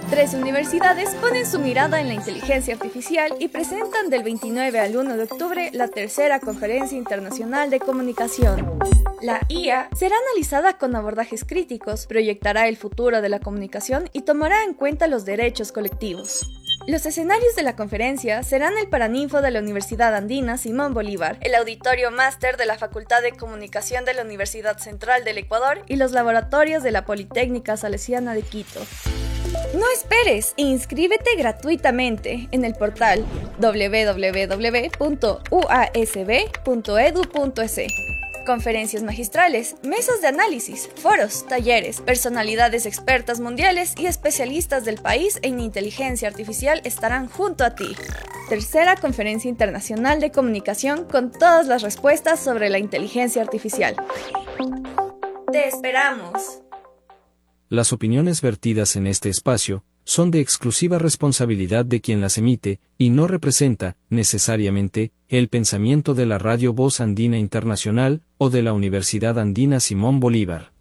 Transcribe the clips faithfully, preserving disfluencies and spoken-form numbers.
Tres universidades ponen su mirada en la inteligencia artificial y presentan del veintinueve al uno de octubre la tercera Conferencia Internacional de Comunicación. La I A será analizada con abordajes críticos, proyectará el futuro de la comunicación y tomará en cuenta los derechos colectivos. Los escenarios de la conferencia serán el Paraninfo de la Universidad Andina Simón Bolívar, el Auditorio Máster de la Facultad de Comunicación de la Universidad Central del Ecuador y los laboratorios de la Politécnica Salesiana de Quito. No esperes e inscríbete gratuitamente en el portal doble u doble u doble u punto u a s b punto e d u punto e s. Conferencias magistrales, mesas de análisis, foros, talleres, personalidades expertas mundiales y especialistas del país en inteligencia artificial estarán junto a ti. Tercera Conferencia Internacional de Comunicación con todas las respuestas sobre la inteligencia artificial. ¡Te esperamos! Las opiniones vertidas en este espacio son de exclusiva responsabilidad de quien las emite, y no representa, necesariamente, el pensamiento de la Radio Voz Andina Internacional, o de la Universidad Andina Simón Bolívar.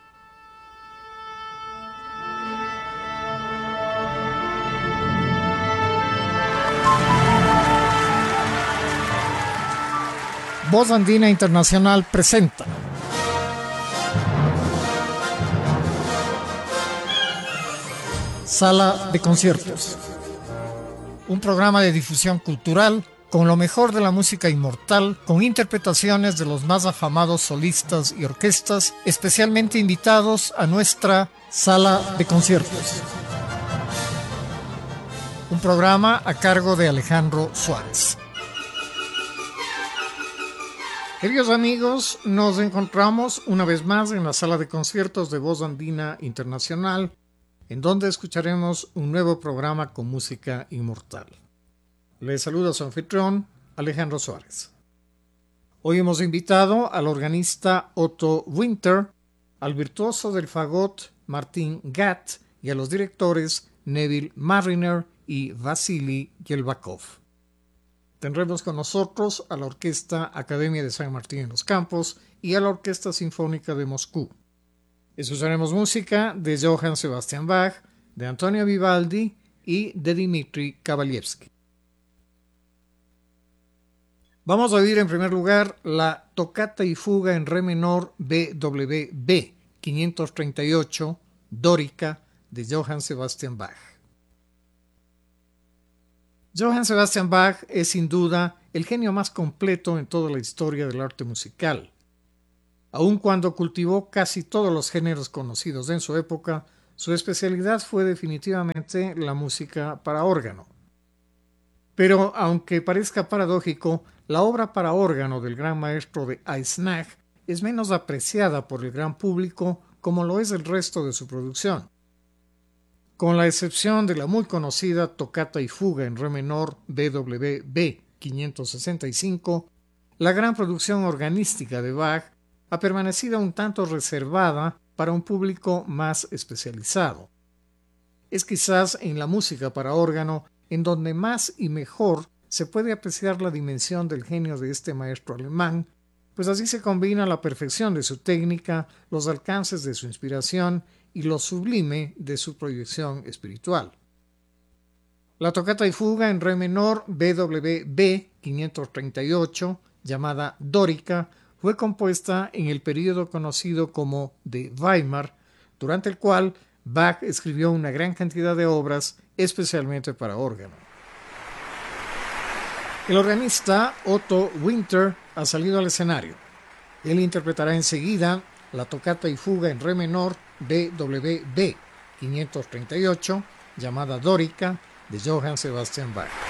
Voz Andina Internacional presenta Sala de Conciertos, un programa de difusión cultural con lo mejor de la música inmortal, con interpretaciones de los más afamados solistas y orquestas, especialmente invitados a nuestra Sala de Conciertos. Un programa a cargo de Alejandro Suárez. Queridos amigos, nos encontramos una vez más en la Sala de Conciertos de Voz Andina Internacional, en donde escucharemos un nuevo programa con música inmortal. Les saluda su anfitrión, Alejandro Suárez. Hoy hemos invitado al organista Otto Winter, al virtuoso del fagot Martin Gatt y a los directores Neville Marriner y Vasily Yelbakov. Tendremos con nosotros a la Orquesta Academia de San Martín en los Campos y a la Orquesta Sinfónica de Moscú. Escucharemos música de Johann Sebastian Bach, de Antonio Vivaldi y de Dmitri Kabalevsky. Vamos a oír en primer lugar la Tocata y Fuga en Re menor B W V quinientos treinta y ocho, Dórica, de Johann Sebastian Bach. Johann Sebastian Bach es sin duda el genio más completo en toda la historia del arte musical. Aun cuando cultivó casi todos los géneros conocidos en su época, su especialidad fue definitivamente la música para órgano. Pero, aunque parezca paradójico, la obra para órgano del gran maestro de Eisenach es menos apreciada por el gran público como lo es el resto de su producción. Con la excepción de la muy conocida Tocata y Fuga en Re menor B W V quinientos sesenta y cinco, la gran producción organística de Bach ha permanecido un tanto reservada para un público más especializado. Es quizás en la música para órgano en donde más y mejor se puede apreciar la dimensión del genio de este maestro alemán, pues así se combina la perfección de su técnica, los alcances de su inspiración y lo sublime de su proyección espiritual. La Tocata y Fuga en Re menor B W V quinientos treinta y ocho, llamada Dórica, fue compuesta en el período conocido como de Weimar, durante el cual Bach escribió una gran cantidad de obras, especialmente para órgano. El organista Otto Winter ha salido al escenario. Él interpretará enseguida la Tocata y Fuga en Re menor B W V quinientos treinta y ocho, llamada Dórica, de Johann Sebastian Bach.